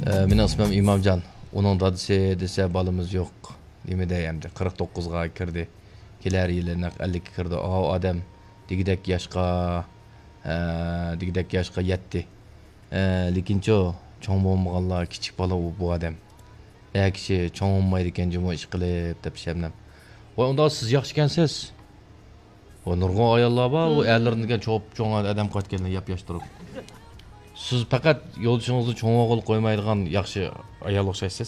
Mening ismim İmamcan. Onun dadısı dese balımız yok. Nima deyamdi? 49'ga kirdi. Kelar yili 50 kirdi. O adam digidek yaşqa yetdi. Lekin cho'ng bo'lmaganlar kichik bola bu odam. Kishi cho'ng bo'lmaydi ekan jimo ish qilib deb shamnam. Voy unda siz yaxshi ekansiz. O nurg'un ayollar bor, u erlarni degan cho'ng odam qaytganlar yap-yosh turib. Siz faqat yo'lishingizni cho'ng qilib qo'ymaydigan yaxshi ayol o'xshaysiz.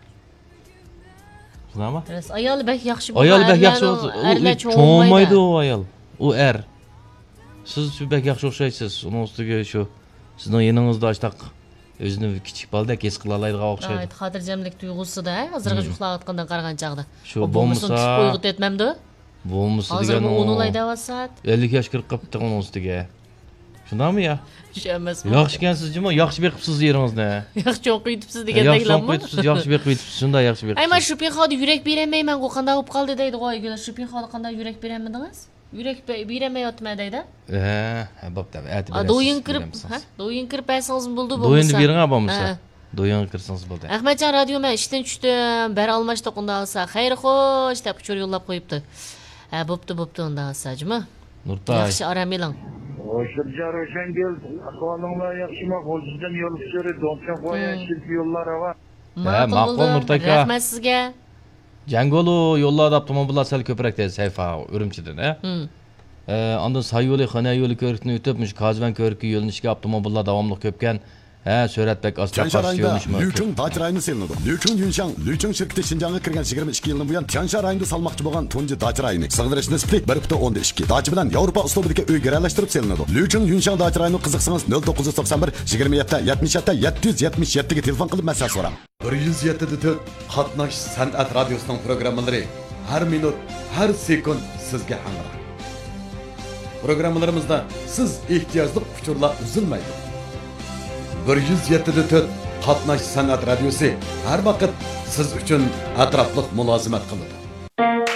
Shunami? Ayol bek yaxshi bo'ladi. Ayol bek yaxshi bo'lsa, cho'ng bo'lmaydi u ayol. U er. Siz bek yaxshi o'xshaysiz. Uning ustiga shu sizning yeningizda ashtaq o'zini kichik boldek his qila oladigan o'xshaydi. Evet, xotirjamlik tuyg'usida, hozirga uxlayotgandan qaragan chaqda. Shu bo'lmasa uyg'ut etmamdi. Bo'lmasa hozir degan u 10 oyda vasat. 50 yosh kirib qopti uning ustiga. Shundami ya? Emasmi? Yaxshi ekansiz jimo, yaxshi beqibsiz yeringizni. Yaxshi o'qiyibsiz degandaglarmi? Yaxshi beqibsiz, shunday yaxshi beqibsiz. Ay, men shu pinxoda yurak beramayman, u qanday bo'lib qoldi deydi qo'yga. Shu pinxoda qanday yurak beramidingiz? Yurak beramayotma deydi. Bo'pti. Do'yin kirib aytsangiz bo'ldi bo'lmasa. Do'yinni bering bo'lmasa. Do'yin kirsangiz bo'ldi. Ahmadjon radio men ishdan tushdim, bari almashda qunda olsa, xayr xo'sh deb uchur yo'llab qo'yibdi. Bo'pti unda olsajmi? Nurtay. Yaxshi aramelang. Hoşçakalın Roşan gel. Akvalınla yakışmak olsuzdan yol sürü. Donçan koyan şirki yollara var. Ma'qul Nurtayka. Rahmat sizga. Jangolu yo'llarda avtomobillar sal ko'proq tez sayfa Urumchidan, Ondan Sayyo'li, Xona yo'li ko'rikni o'tib, mush Kazvan ko'rikka yo'linishiga avtomobillar davomli ko'pkan. Suratbek aslan qarshi yo'lnishmi? Lüchung Daj rayoni selinadi. Lüchung Yunshan, Lüchung shirkati Xinjiangga kirgan 22 yildan buyon Tianshan rayonida salmoqchi bo'lgan tunji Daj rayoni. Sig'dirish nisbati 1.12. Daj bilan Yevropa uslubidagi uy garalashtirib selinadi. Lüchung Yunshan Daj rayoni qiziqsangiz 0991 27 77 777 ga telefon qilib maslahat so'rang. 107.4 Qatnash san'at radiosining programmalari har minut, har sekund sizga hamroh. Programmalarimizda siz ehtiyojli uchurlar uzilmaydi. 107.4 Qatnash san'at radiosi har vaqt siz uchun atrofliq mulozimat qiladi.